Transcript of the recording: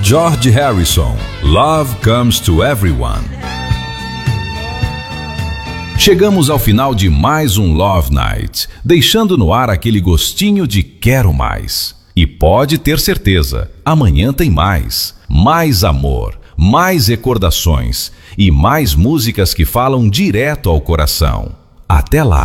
George Harrison, Love Comes to Everyone. Chegamos ao final de mais um Love Night, deixando no ar aquele gostinho de quero mais. E pode ter certeza, amanhã tem mais. Mais amor, mais recordações e mais músicas que falam direto ao coração. Até lá!